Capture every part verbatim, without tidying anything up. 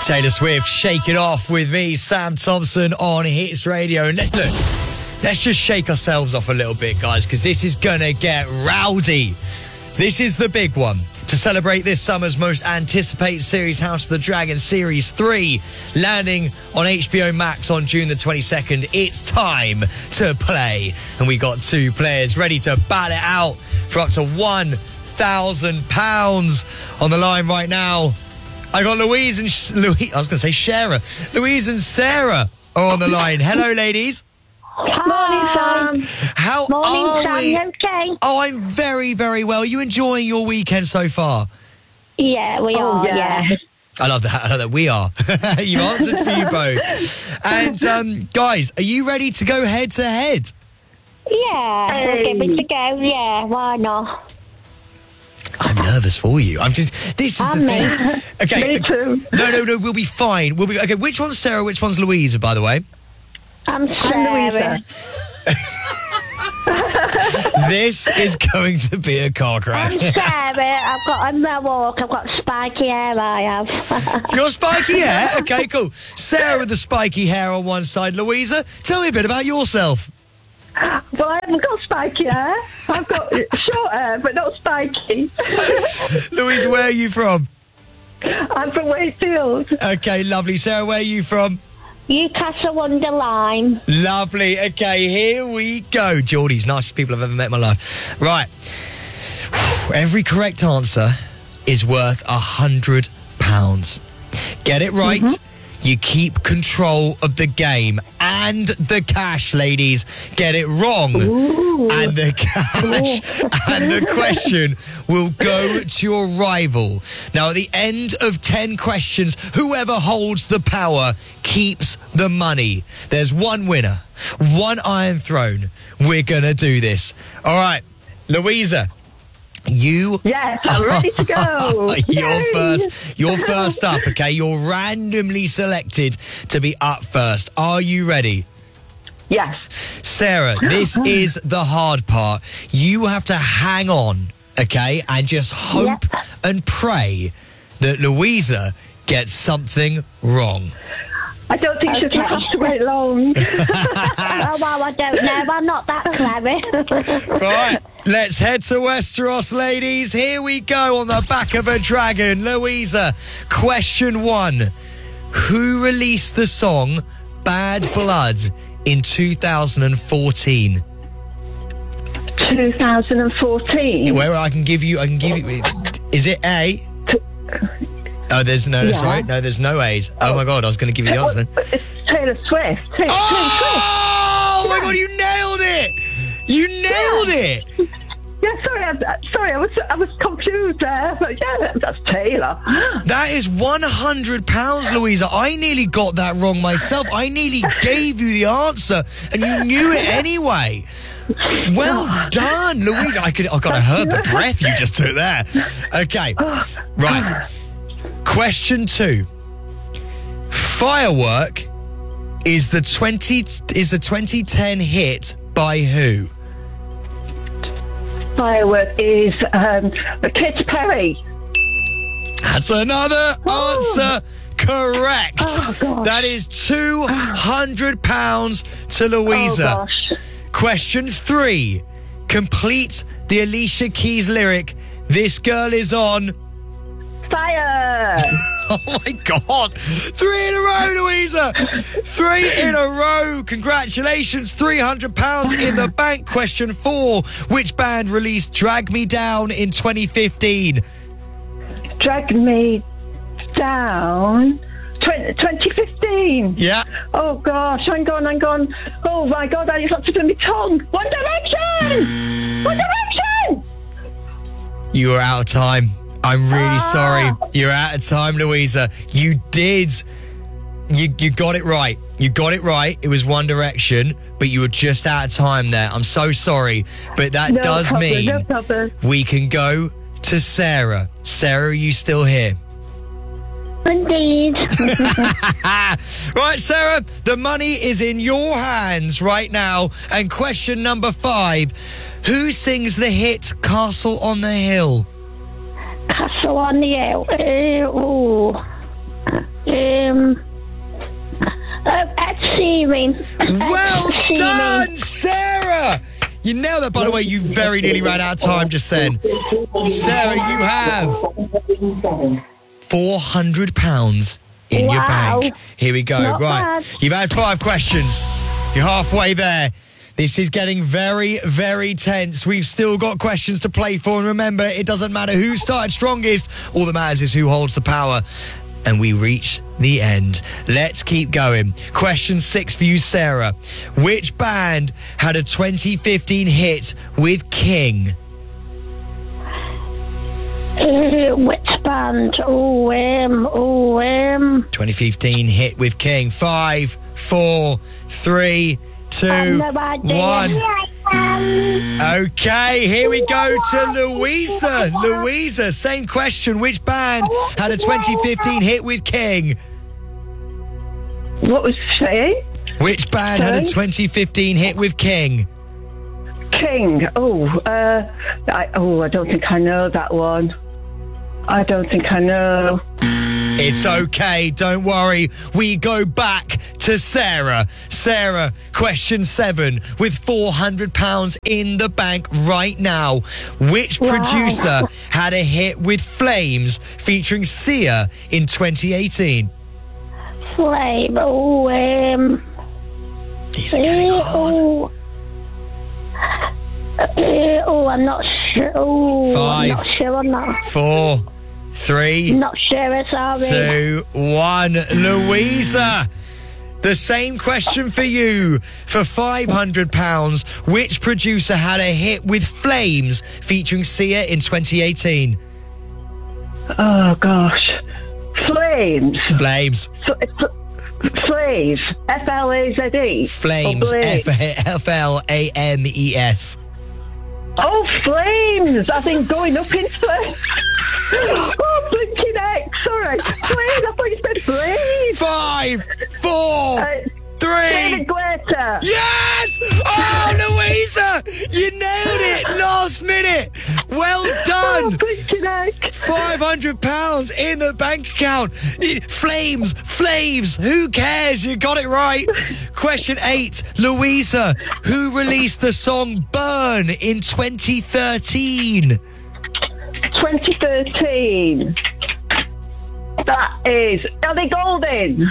Taylor Swift, Shake It Off with me, Sam Thompson on Hits Radio. And let, look, let's just shake ourselves off a little bit, guys, because this is going to get rowdy. This is the big one. To celebrate this summer's most anticipated series, House of the Dragon Series three, landing on H B O Max on June the twenty-second. It's time to play. And we got two players ready to bat it out for up to one thousand pounds on the line right now. I got Louise and Sh- Louise, I was going to say Shara. Louise and Sarah are on the line. Hello, ladies. Morning, Sam. How Morning, are Sam. we? You okay? Oh, I'm very, very well. Are you enjoying your weekend so far? Yeah, we Oh, are, yeah. yeah. I love that. I love that. We are. You've answered for you both. And, um, guys, are you ready to go head to head? Yeah, Hey. we'll give it a go. Yeah, why not? I'm nervous for you. I'm just, this is I'm the me. thing. Okay. Me too. No, no, no, we'll be fine. We'll be, okay, which one's Sarah, which one's Louisa, by the way? I'm I'm Sarah. Louisa. This is going to be a car crash. I'm Sarah. I've got a mohawk. I've got spiky hair, I have. You got spiky hair? Okay, cool. Sarah with the spiky hair on one side. Louisa, tell me a bit about yourself. Well, I haven't got spiky hair. I've got short hair, but not spiky. Louisa, where are you from? I'm from Wakefield. Okay, lovely. Sarah, where are you from? Newcastle under Lyme. Lovely. Okay, here we go. Geordie's nicest people I've ever met in my life. Right. Every correct answer is worth a hundred pounds. Get it right. Mm-hmm. You keep control of the game and the cash, ladies. Get it wrong. Ooh. And the cash and the question will go to your rival. Now, at the end of ten questions, whoever holds the power keeps the money. There's one winner, one Iron Throne. We're going to do this. All right, Louisa. You Yes, I'm ready to go. you're Yay. first. You're first up, okay? You're randomly selected to be up first. Are you ready? Yes. Sarah, this is the hard part. You have to hang on, okay? And just hope Yep. and pray that Louisa gets something wrong. I don't think she's Okay. going to have to wait long. Oh, well, I don't know. I'm not that clever. Right, let's head to Westeros, ladies. Here we go on the back of a dragon. Louisa, question one. Who released the song Bad Blood in two thousand fourteen? twenty fourteen. Where I can give you, I can give you, is it A? Oh, there's no, Yeah. sorry, no, there's no A's. Oh, my God, I was going to give you the answer then. It's Taylor Swift. Ta- Oh, my God, you nailed it! You nailed it! Taylor Swift. Yeah, sorry, I, sorry, I was I was confused there, but yeah, that's Taylor. That is one hundred pounds, Louisa. I nearly got that wrong myself. I nearly gave you the answer, and you knew it anyway. Well done, Louisa. I could, I got to heard the breath you just took there. Okay, right. Question two. Firework is the twenty is the twenty ten hit by who? Firework is um, Katy Perry. That's another Oh. answer correct. Oh, gosh. That is two hundred pounds to Louisa. Oh, gosh. Question three. Complete the Alicia Keys lyric, "This girl is on." Fire. Oh my God. Three in a row, Louisa. Three in a row. Congratulations. three hundred pounds in the bank. Question four. Which band released Drag Me Down in twenty fifteen? Drag Me Down. twenty fifteen. Yeah. Oh gosh, I'm gone, I'm gone. Oh my God, that is not to my tongue. One Direction! One Direction! You are out of time. I'm really Ah. sorry. You're out of time, Louisa. You did. You you got it right. You got it right. It was One Direction, but you were just out of time there. I'm so sorry, but that No does problem, mean no problem. we can go to Sarah. Sarah, are you still here? Indeed. Right, Sarah, the money is in your hands right now. And question number five. Who sings the hit Castle on the Hill? Castle on the Hill. Uh, oh. Uh, Seeming. Well Seeming. done, Sarah! You nailed that, by the way. You very nearly ran out of time just then. Sarah, you have four hundred pounds in Wow. your bank. Here we go. Not right. bad. You've had five questions. You're halfway there. This is getting very, very tense. We've still got questions to play for. And remember, it doesn't matter who started strongest. All that matters is who holds the power. And we reach the end. Let's keep going. Question six for you, Sarah. Which band had a twenty fifteen hit with King? Uh, which band? Oh, um, oh, um. twenty fifteen hit with King. Five, four, three, two, I've no idea. one. Okay, here we go to Louisa. Louisa, same question. Which band had a twenty fifteen hit with King? What was say? Which band had a Sorry? twenty fifteen hit with King? King. Oh, uh, I, oh, I don't think I know that one. I don't think I know. It's okay, don't worry. We go back to Sarah. Sarah, question seven, with four hundred pounds in the bank right now. Which Wow. producer had a hit with Flames featuring Sia in twenty eighteen? Flame. Oh, um. These are getting Uh, hard. oh. Uh, oh, I'm not sure. Oh, Five. I'm not sure on that. Four, three, Not sure, sorry. two, one. Louisa, the same question for you. For five hundred pounds, which producer had a hit with Flames featuring Sia in twenty eighteen? Oh gosh, Flames. Flames. F- f- Flames. F L A Z E. Flames. Or Blaze. F L A M E S. Oh, Flames! I think going up in flames. Oh, blinking X. Sorry, Flames. I thought you said Flames. Five, four, Uh, three. David Guetta. Yes! Oh, Louisa! You nailed it last minute. Well Oh, done. blinking X. five hundred pounds in the bank account. Flames, Flaves, who cares? You got it right. Question eight, Louisa, who released the song Burn in twenty thirteen? twenty thirteen. That is Ellie Goulding.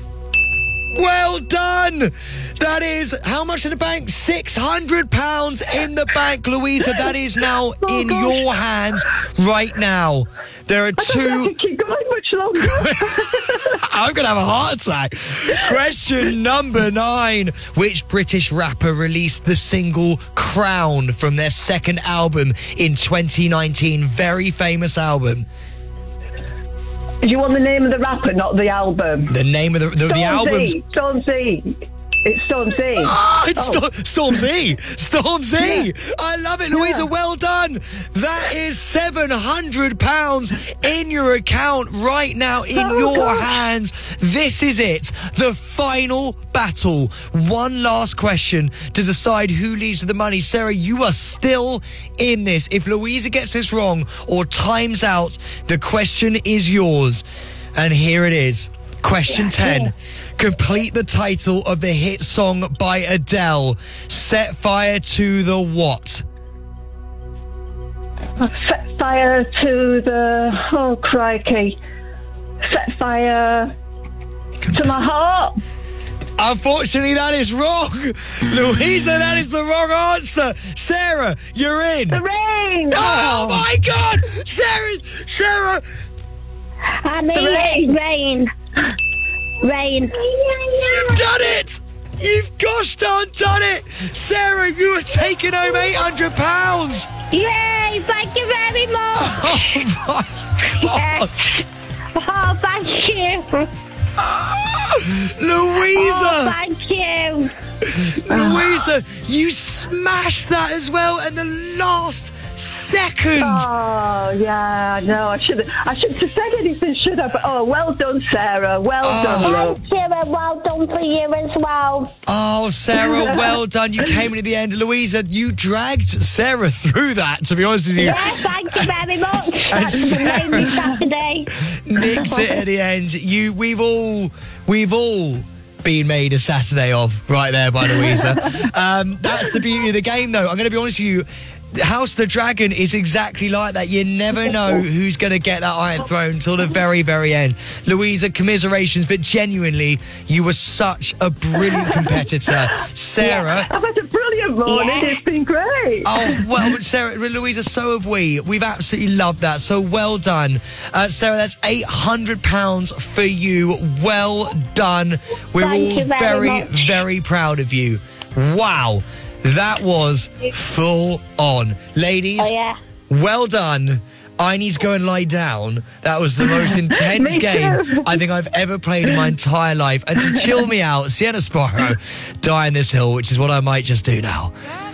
Well done. That is, how much in the bank? six hundred pounds in the bank, Louisa. That is now in gosh. your hands right now. There are I don't two... have to keep going much longer. I'm going to have a heart attack. Question number nine. Which British rapper released the single Crown from their second album in twenty nineteen? Very famous album. Do you want the name of the rapper, not the album? The name of the, the, the album's... Z. Storm Z. It's Storm Z. Ah, it's Oh. Sto- Storm Z. Storm Z. Yeah. I love it, Louisa. Yeah. Well done. That is seven hundred pounds in your account right now, in Oh, your gosh. hands. This is it. The final battle. One last question to decide who leaves with the money. Sarah, you are still in this. If Louisa gets this wrong or times out, the question is yours. And here it is. Question ten. Complete the title of the hit song by Adele. Set fire to the what? Set fire to the... Oh, crikey. Set fire to my heart. Unfortunately, that is wrong. Louisa, that is the wrong answer. Sarah, you're in. The rain. Oh, my God. Sarah, Sarah. I mean, Rain. rain. Rain. You've done it. You've gosh darn done it. Sarah, you are taking home eight hundred pounds. Yay! Thank you very much. Oh, my God. Oh, thank you. Louisa. Oh, thank you. Louisa, you smashed that as well in the last second. Oh, yeah, I know. I should I shouldn't have said anything, should I? But, oh, well done, Sarah. Well Oh. done, love. Thank you, and well done for you as well. Oh, Sarah, well done. You came in at the end. Louisa, you dragged Sarah through that, to be honest with you. Yes, thank you very much. That's Sarah- amazing Saturday. Nicks it at the end. You, we've all, we've all being made a Saturday of right there by Louisa. um, that's the beauty of the game, though. I'm going to be honest with you. House of the Dragon is exactly like that. You never know who's going to get that Iron Throne till the very, very end. Louisa, commiserations, but genuinely, you were such a brilliant competitor. Sarah. I've had a brilliant morning. Yeah. It's been great. Oh, well, Sarah, Louisa, so have we. We've absolutely loved that. So well done. Uh, Sarah, that's eight hundred pounds for you. Well done. We're Thank all you very very, much. very proud of you. Wow. That was full on. Ladies, Oh, yeah. well done. I need to go and lie down. That was the most intense Me game too. I think I've ever played in my entire life. And to chill me out, Sienna Sparrow, Die on This Hill, which is what I might just do now.